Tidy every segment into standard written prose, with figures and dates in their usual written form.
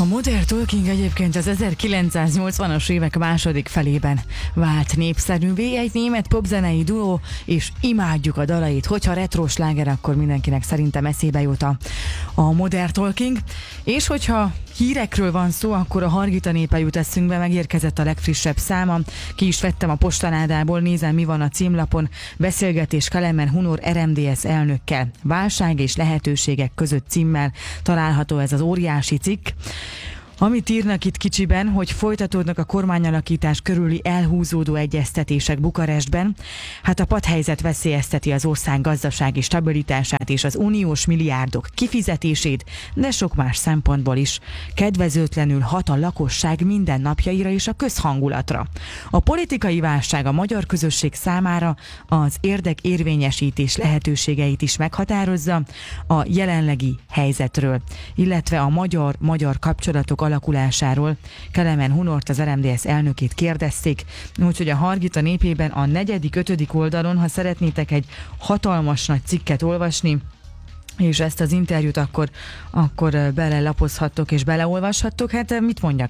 Modern Talking egyébként az 1980-as évek második felében vált népszerűvé, egy német popzenei duó, és imádjuk a dalait. Hogyha retro sláger, akkor mindenkinek szerintem eszébe jut a Modern Talking. És hogyha hírekről van szó, akkor a Hargita népe jut eszünkbe, megérkezett a legfrissebb száma. Ki is vettem a postaládából, nézem, mi van a címlapon. Beszélgetés Kelemen Hunor RMDSZ elnökkel. Válság és lehetőségek között címmel található ez az óriási cikk. Amit írnak itt kicsiben, hogy folytatódnak a kormányalakítás körüli elhúzódó egyeztetések Bukarestben, hát a padhelyzet veszélyezteti az ország gazdasági stabilitását és az uniós milliárdok kifizetését, de sok más szempontból is kedvezőtlenül hat a lakosság mindennapjaira és a közhangulatra. A politikai válság a magyar közösség számára az érdekérvényesítés lehetőségeit is meghatározza a jelenlegi helyzetről, illetve a magyar kapcsolatok alakulásáról. Kelemen Hunort, az RMDSZ elnökét kérdezték, úgyhogy a Hargita népében a 4.-5. oldalon, ha szeretnétek egy hatalmas nagy cikket olvasni, és ezt az interjút akkor belelapozhattok és beleolvashattok, hát mit mondjak?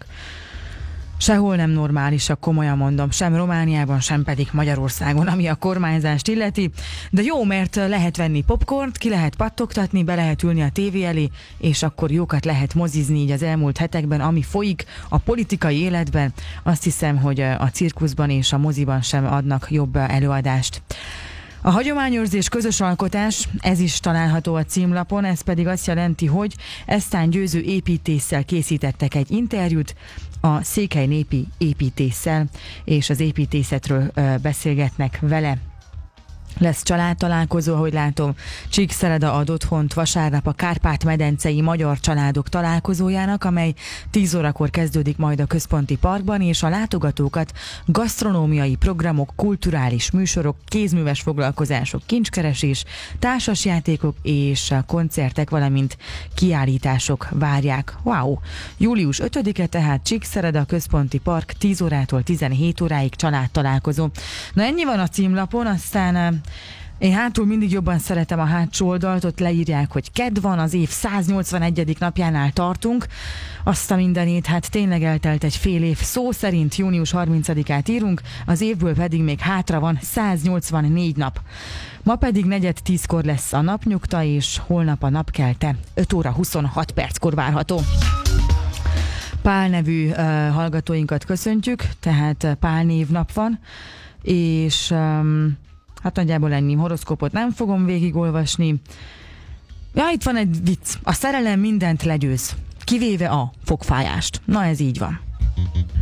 Sehol nem normálisak, komolyan mondom, sem Romániában, sem pedig Magyarországon, ami a kormányzást illeti. De jó, mert lehet venni popcornt, ki lehet pattogtatni, be lehet ülni a tévé elé, és akkor jókat lehet mozizni így az elmúlt hetekben, ami folyik a politikai életben. Azt hiszem, hogy a cirkuszban és a moziban sem adnak jobb előadást. A hagyományőrzés közös alkotás, ez is található a címlapon, ez pedig azt jelenti, hogy Esztán Győző építésszel készítettek egy interjút, a Székely népi építéssel, és az építészetről beszélgetnek vele. Lesz családtalálkozó, ahogy látom. Csíkszereda ad otthont vasárnap a Kárpát-medencei magyar családok találkozójának, amely 10 órakor kezdődik majd a Központi Parkban, és a látogatókat gasztronómiai programok, kulturális műsorok, kézműves foglalkozások, kincskeresés, társasjátékok és koncertek, valamint kiállítások várják. Wow! Július 5-e tehát Csíkszereda, Központi Park, 10 órától 17 óráig családtalálkozó. Na, ennyi van a címlapon, aztán én hátul mindig jobban szeretem a hátsó oldalt, ott leírják, hogy kedd van, az év 181. napjánál tartunk. Azt a mindenét, hát tényleg eltelt egy fél év. Szó szerint június 30-át írunk, az évből pedig még hátra van 184 nap. Ma pedig 9:10-kor lesz a napnyugta, és holnap a napkelte 5 óra 26 perckor várható. Pál nevű hallgatóinkat köszöntjük, tehát Pál névnap van, és hát nagyjából ennyi. Horoszkópot nem fogom végigolvasni. Ja, itt van egy vicc. A szerelem mindent legyőz, kivéve a fogfájást. Na, ez így van.